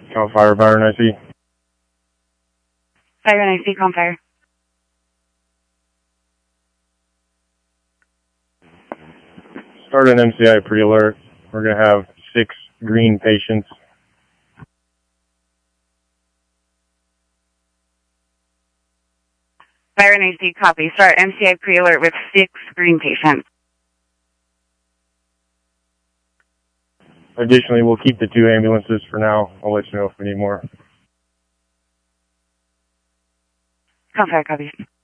Cal Fire, Byron IC. Byron IC, Cal Fire. Start an MCI pre-alert. We're going to have 6 green patients. Byron IC, copy. Start MCI pre-alert with 6 green patients. Additionally, we'll keep the 2 ambulances for now. I'll let you know if we need more. Cal Fire, copy.